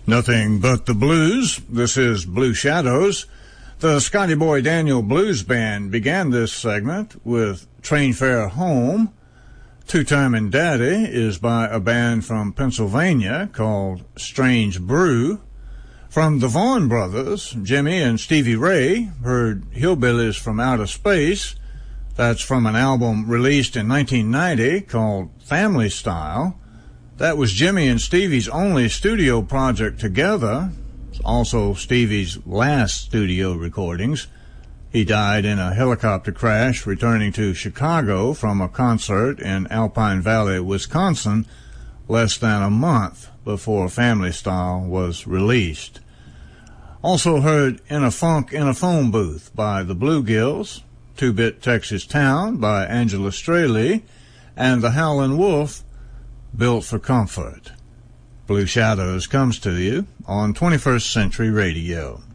Nothing but the blues. This is Blue Shadows. The Scotty Boy Daniel Blues Band began this segment with Train Fare Home. Two-Timin' Daddy is by a band from Pennsylvania called Strange Brew. From the Vaughan Brothers, Jimmy and Stevie Ray heard Hillbillies from Outer Space. That's from an album released in 1990 called Family Style. That was Jimmy and Stevie's only studio project together. It's also Stevie's last studio recordings. He died in a helicopter crash returning to Chicago from a concert in Alpine Valley, Wisconsin, less than a month before Family Style was released. Also heard In a Funk in a Phone Booth by the Bluegills, Two-Bit Texas Town by Angela Straley, and the Howlin' Wolf, Built for Comfort. Blue Shadows comes to you on 21st Century Radio.